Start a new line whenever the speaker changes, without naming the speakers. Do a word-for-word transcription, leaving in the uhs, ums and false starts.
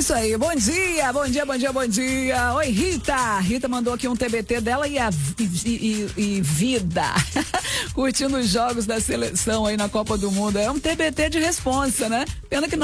isso aí, bom dia, bom dia, bom dia, bom dia. Oi, Rita. Rita mandou aqui um T B T dela e a e, e, e vida. Curtindo os jogos da seleção aí na Copa do Mundo. É um T B T de responsa, né? Pena que não